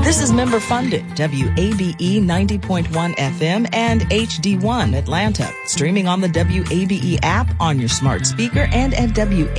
This is member funded, WABE 90.1 FM and HD1 Atlanta. Streaming on the WABE app on your smart speaker and at WABE